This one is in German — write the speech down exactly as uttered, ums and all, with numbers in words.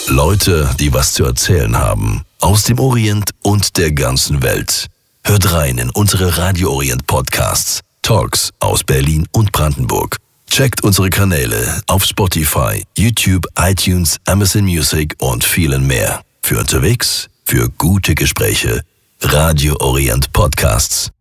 Leute, die was zu erzählen haben. Aus dem Orient und der ganzen Welt. Hört rein in unsere Radio Orient Podcasts. Talks aus Berlin und Brandenburg. Checkt unsere Kanäle auf Spotify, YouTube, iTunes, Amazon Music und vielen mehr. Für unterwegs, für gute Gespräche. Radio Orient Podcasts.